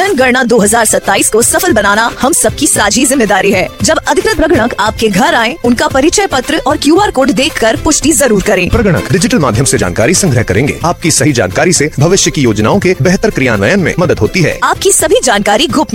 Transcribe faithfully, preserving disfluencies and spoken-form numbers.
जनगणना दो हजार सत्ताईस को सफल बनाना हम सबकी साझी जिम्मेदारी है। जब अधिकृत प्रगणक आपके घर आए, उनका परिचय पत्र और क्यू आर कोड देखकर पुष्टि जरूर करें। प्रगणक डिजिटल माध्यम से जानकारी संग्रह करेंगे। आपकी सही जानकारी से भविष्य की योजनाओं के बेहतर क्रियान्वयन में मदद होती है। आपकी सभी जानकारी गोपनीय